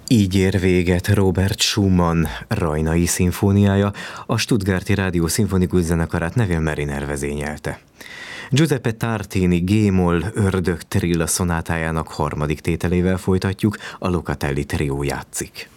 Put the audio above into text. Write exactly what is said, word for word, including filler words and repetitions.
Így ér véget Robert Schumann Rajnai szimfóniája, a Stuttgarti Rádió Szimfonikus Zenekarát Neville Mariner vezényelte. Giuseppe Tartini G-moll ördög trilla szonátájának harmadik tételével folytatjuk, a Locatelli trió játszik.